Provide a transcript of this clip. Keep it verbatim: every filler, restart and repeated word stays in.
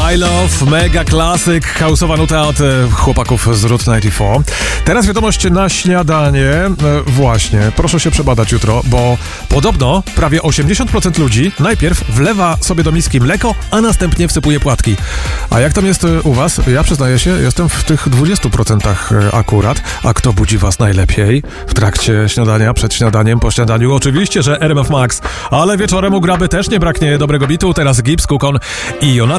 My Love, mega klasyk, house'owa nuta od e, chłopaków z Route dziewięćdziesiąt cztery. Teraz wiadomość na śniadanie. E, właśnie, proszę się przebadać jutro, bo podobno prawie osiemdziesiąt procent ludzi najpierw wlewa sobie do miski mleko, a następnie wsypuje płatki. A jak tam jest e, u was? Ja przyznaję się, jestem w tych dwudziestu procentach e, akurat. A kto budzi was najlepiej w trakcie śniadania, przed śniadaniem, po śniadaniu? Oczywiście, że R M F Max, ale wieczorem u Graby też nie braknie dobrego bitu. Teraz Gibbs, Kukon i Jonathan.